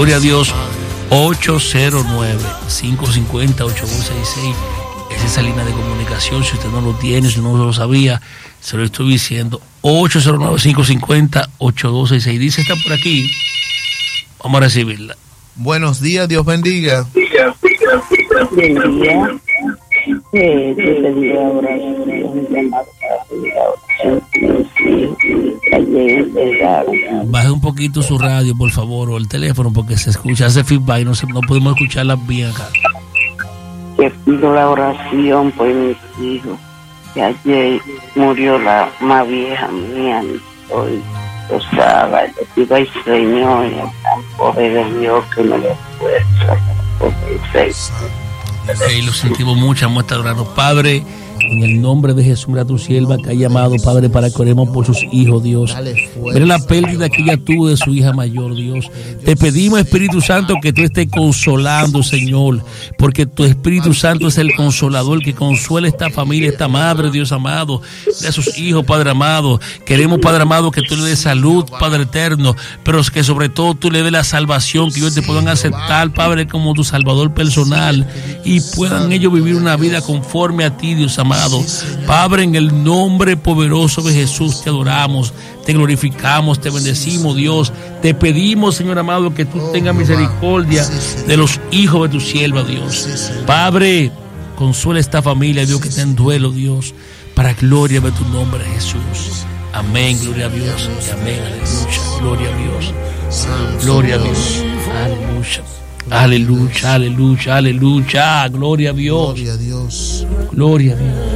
Gloria a Dios. 809-550-8266. Es esa línea de comunicación. Si usted no lo tiene, si no lo sabía, se lo estoy diciendo. 809-550-8266. Dice, está por aquí. Vamos a recibirla. Buenos días, Dios bendiga. Buen día. Te pedí Baje un poquito su radio, por favor, o el teléfono, porque se escucha, hace feedback y no podemos escucharla bien acá. Te pido la oración por mis hijos, que ayer murió la más vieja mía, hoy Rosada. Le pido al Señor y al gran poder de Dios que me dé fuerza para poder ser. Lo sentimos mucho, vamos a estar orando. Padre, en el nombre de Jesús, mira a tu sierva que ha llamado, Padre, para que oremos por sus hijos, Dios. Mira la pérdida que ella tuvo de su hija mayor, Dios. Te pedimos, Espíritu Santo, que tú estés consolando, Señor, porque tu Espíritu Santo es el consolador que consuela esta familia, esta madre, Dios amado, de sus hijos, Padre amado. Queremos, Padre amado, que tú le des salud, Padre eterno, pero que sobre todo tú le des la salvación, que ellos te puedan aceptar, Padre, como tu Salvador personal y puedan ellos vivir una vida conforme a ti, Dios amado. Padre, en el nombre poderoso de Jesús te adoramos, te glorificamos, te bendecimos, Dios. Te pedimos, Señor amado, que tú tengas misericordia de los hijos de tu sierva, Dios. Padre, consuela esta familia, Dios, que está en duelo, Dios, para gloria de tu nombre, Jesús. Amén, gloria a Dios. Amén, aleluya, gloria a Dios. Gloria a Dios, aleluya. Aleluya, aleluya, aleluya, gloria a Dios. Gloria a Dios. Gloria a Dios.